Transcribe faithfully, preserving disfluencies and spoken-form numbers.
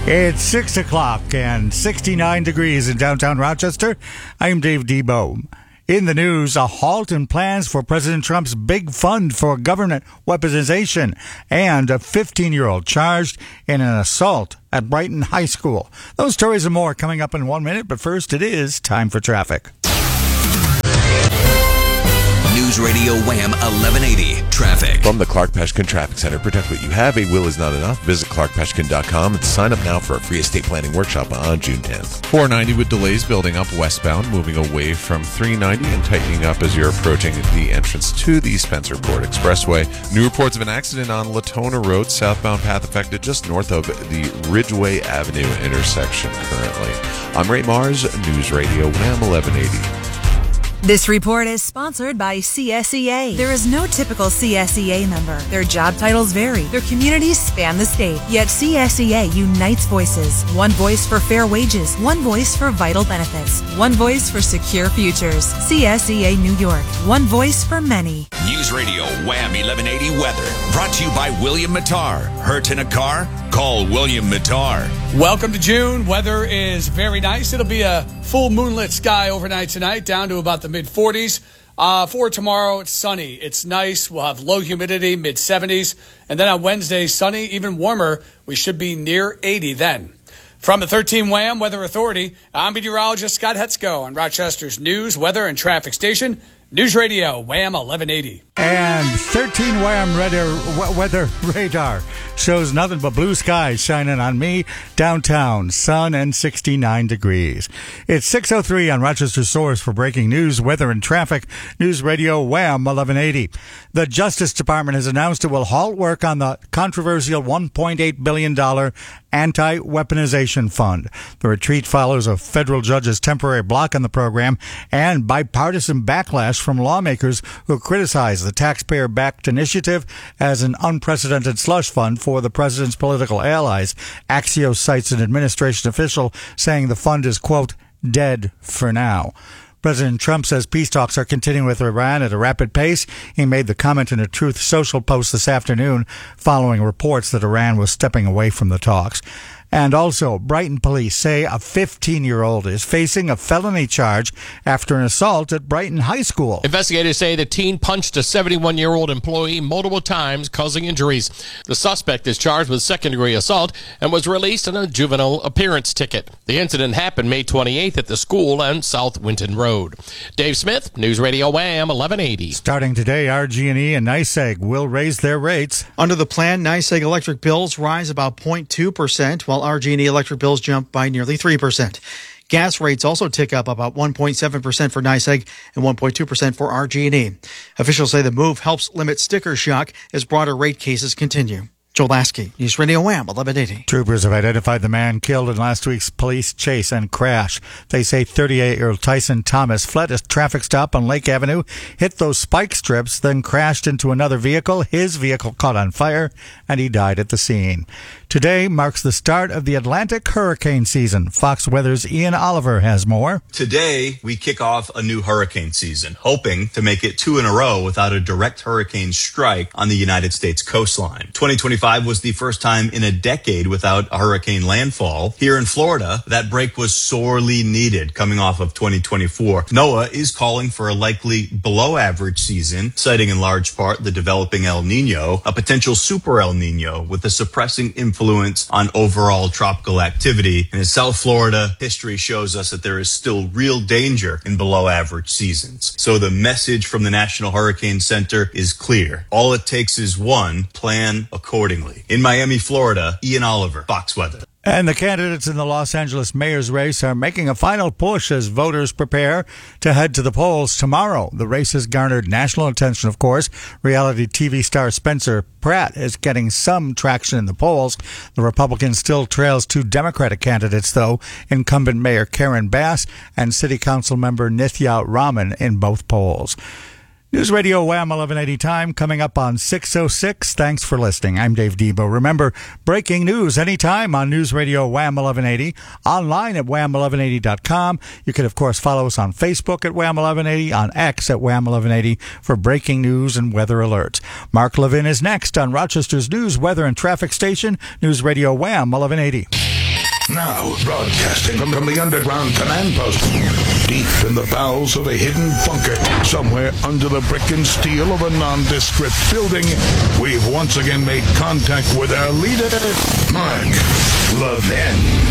It's six o'clock and sixty-nine degrees in downtown Rochester. I'm Dave Debo. In the news, a halt in plans for President Trump's big fund for government weaponization and a fifteen-year-old charged in an assault at Brighton High School. Those stories and more coming up in one minute, but first it is time for traffic. News Radio Wham eleven eighty Traffic. From the Clark Peshkin Traffic Center, protect what you have. A will is not enough. Visit clark peshkin dot com and sign up now for a free estate planning workshop on June tenth. four ninety with delays building up westbound, moving away from three ninety and tightening up as you're approaching the entrance to the Spencerport Expressway. New reports of an accident on Latona Road, southbound path affected just north of the Ridgeway Avenue intersection currently. I'm Ray Mars, News Radio Wham eleven eighty. This report is sponsored by C S E A. There is no typical C S E A member. Their job titles vary. Their communities span the state. Yet C S E A unites voices. One voice for fair wages. One voice for vital benefits. One voice for secure futures. C S E A New York. One voice for many. News Radio Wham eleven eighty Weather. Brought to you by William Mattar. Hurt in a car? Call William Mattar. Welcome to June. Weather is very nice. It'll be a full moonlit sky overnight tonight, down to about the mid forties. Uh, for tomorrow, it's sunny. It's nice. We'll have low humidity, mid seventies. And then on Wednesday, sunny, even warmer. We should be near eighty then. From the thirteen Wham Weather Authority, I'm meteorologist Scott Hetzko on Rochester's news, weather, and traffic station, News Radio Wham eleven eighty. And thirteen Wham radar, weather radar shows nothing but blue skies shining on me downtown, sun and sixty-nine degrees. It's six oh three on Rochester's source for breaking news, weather, and traffic. News Radio Wham eleven eighty. The Justice Department has announced it will halt work on the controversial one point eight billion dollars anti-weaponization fund. The retreat follows a federal judge's temporary block on the program and bipartisan backlash from lawmakers who criticize the taxpayer-backed initiative as an unprecedented slush fund for the president's political allies. Axios cites an administration official saying the fund is, quote, dead for now. President Trump says peace talks are continuing with Iran at a rapid pace. He made the comment in a Truth Social post this afternoon following reports that Iran was stepping away from the talks. And also, Brighton police say a fifteen-year-old is facing a felony charge after an assault at Brighton High School. Investigators say the teen punched a seventy-one-year-old employee multiple times, causing injuries. The suspect is charged with second-degree assault and was released on a juvenile appearance ticket. The incident happened May twenty-eighth at the school on South Winton Road. Dave Smith, News Radio Wham eleven eighty. Starting today, R G and E and NYSEG will raise their rates. Under the plan, NYSEG electric bills rise about zero point two percent, while R G and E electric bills jump by nearly three percent. Gas rates also tick up about one point seven percent for NYSEG and one point two percent for R G and E. Officials say the move helps limit sticker shock as broader rate cases continue. Joel Lasky, News Radio Wham eleven eighty. Troopers have identified the man killed in last week's police chase and crash. They say thirty-eight-year-old Tyson Thomas fled a traffic stop on Lake Avenue, hit those spike strips, then crashed into another vehicle. His vehicle caught on fire, and he died at the scene. Today marks the start of the Atlantic hurricane season. Fox Weather's Ian Oliver has more. Today, we kick off a new hurricane season, hoping to make it two in a row without a direct hurricane strike on the United States coastline. twenty twenty-five was the first time in a decade without a hurricane landfall. Here in Florida, that break was sorely needed coming off of twenty twenty-four. NOAA is calling for a likely below average season, citing in large part the developing El Nino, a potential super El Nino with a suppressing influence on overall tropical activity. And in South Florida, history shows us that there is still real danger in below average seasons. So the message from the National Hurricane Center is clear. All it takes is one, plan accordingly. In Miami, Florida, Ian Oliver, Fox Weather. And the candidates in the Los Angeles mayor's race are making a final push as voters prepare to head to the polls tomorrow. The race has garnered national attention, of course. Reality T V star Spencer Pratt is getting some traction in the polls. The Republican still trails two Democratic candidates, though, incumbent Mayor Karen Bass and City Council member Nithya Raman in both polls. News Radio Wham eleven eighty time coming up on six oh six. Thanks for listening. I'm Dave Debo. Remember, breaking news anytime on News Radio Wham eleven eighty, online at wham eleven eighty dot com. You can, of course, follow us on Facebook at Wham eleven eighty, on X at Wham eleven eighty for breaking news and weather alerts. Mark Levin is next on Rochester's news, weather, and traffic station, News Radio Wham eleven eighty. Now, broadcasting from, from the underground command post, deep in the bowels of a hidden bunker, somewhere under the brick and steel of a nondescript building, we've once again made contact with our leader, Mark Levin.